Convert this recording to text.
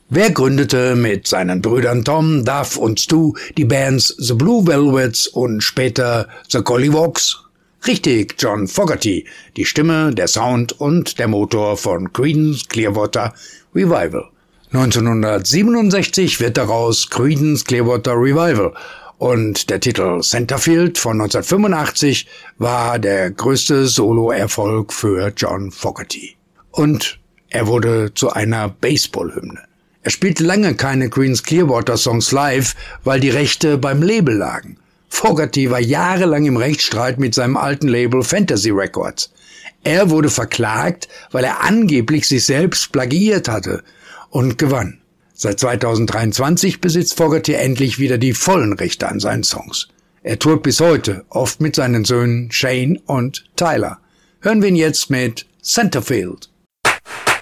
Wer gründete mit seinen Brüdern Tom, Duff und Stu die Bands The Blue Velvets und später The Golliwogs? Richtig, John Fogerty, die Stimme, der Sound und der Motor von Creedence Clearwater Revival. 1967 wird daraus Creedence Clearwater Revival und der Titel Centerfield von 1985 war der größte Solo-Erfolg für John Fogerty. Und er wurde zu einer Baseball-Hymne. Er spielte lange keine Creedence Clearwater Songs live, weil die Rechte beim Label lagen. Fogerty war jahrelang im Rechtsstreit mit seinem alten Label Fantasy Records. Er wurde verklagt, weil er angeblich sich selbst plagiiert hatte und gewann. Seit 2023 besitzt Fogerty endlich wieder die vollen Rechte an seinen Songs. Er tourt bis heute, oft mit seinen Söhnen Shane und Tyler. Hören wir ihn jetzt mit Centerfield.